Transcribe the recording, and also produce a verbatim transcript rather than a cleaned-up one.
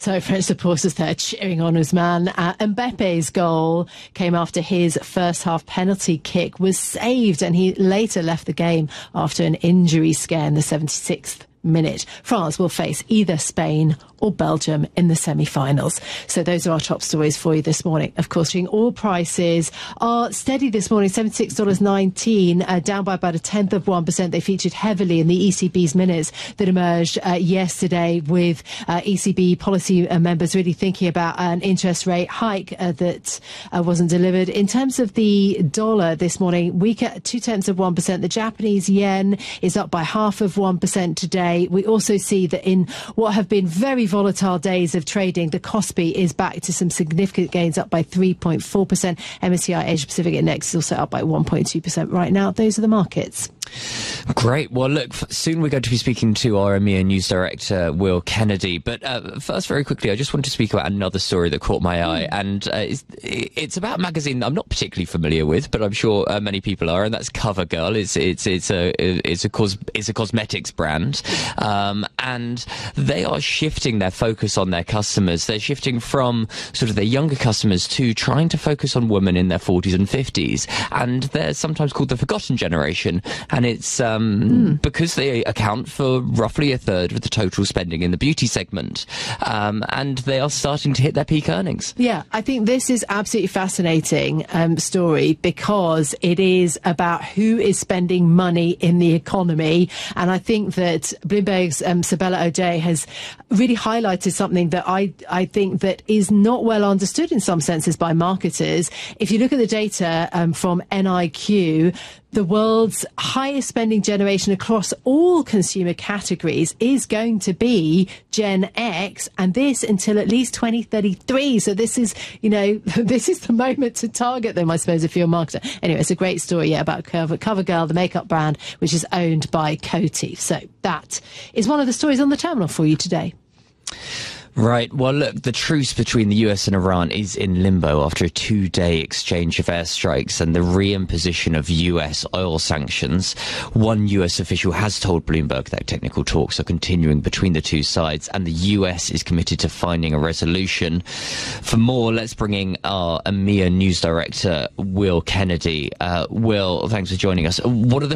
So French supporters there cheering on Ousmane. Uh, Mbappe's goal came after his first half penalty kick was saved, and he later left the game after an injury scare in the seventy-sixth minute. France will face either Spain or Belgium in the semi-finals. So those are our top stories for you this morning. Of course, oil prices are steady this morning, seventy-six dollars nineteen, uh, down by about a tenth of one percent. They featured heavily in the E C B's minutes that emerged uh, yesterday, with uh, E C B policy uh, members really thinking about an interest rate hike uh, that uh, wasn't delivered. In terms of the dollar this morning, weak at two tenths of one percent. The Japanese yen is up by half of one percent today. We also see that in what have been very volatile days of trading, the Kospi is back to some significant gains, up by three point four percent. M S C I Asia Pacific Index is also up by one point two percent right now. Those are the markets. Great. Well, look, soon we're going to be speaking to our EMEA News Director, Will Kennedy. But uh, first, very quickly, I just want to speak about another story that caught my eye. And uh, it's, it's about a magazine I'm not particularly familiar with, but I'm sure uh, many people are, and that's CoverGirl. It's it's it's a it's a cos it's a cosmetics brand, um, and they are shifting their focus on their customers. They're shifting from sort of their younger customers to trying to focus on women in their forties and fifties, and they're sometimes called the forgotten generation. And it's um, mm. because they account for roughly a third of the total spending in the beauty segment. Um, and they are starting to hit their peak earnings. Yeah, I think this is absolutely fascinating um, story, because it is about who is spending money in the economy. And I think that Bloomberg's um, Sabella O'Day has really highlighted something that I, I think that is not well understood in some senses by marketers. If you look at the data um, from N I Q, the world's highest spending generation across all consumer categories is going to be Gen X, and this until at least twenty thirty-three. So this is, you know, this is the moment to target them, I suppose, if you're a marketer. Anyway, it's a great story, yeah, about Cover, CoverGirl, the makeup brand, which is owned by Coty. So that is one of the stories on the terminal for you today. Right. Well, look, the truce between the U S and Iran is in limbo after a two-day exchange of airstrikes and the reimposition of U S oil sanctions. One U S official has told Bloomberg that technical talks are continuing between the two sides, and the U S is committed to finding a resolution. For more, let's bring in our EMEA News Director, Will Kennedy. Uh, Will, thanks for joining us. What are the